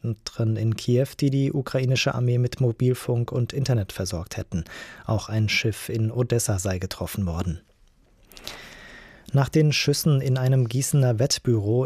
Stützpunkten in Kiew, die die ukrainische Armee mit Mobilfunk und Internet versorgt hätten. Auch ein Schiff in Odessa sei getroffen worden. Nach den Schüssen in einem Gießener Wettbüro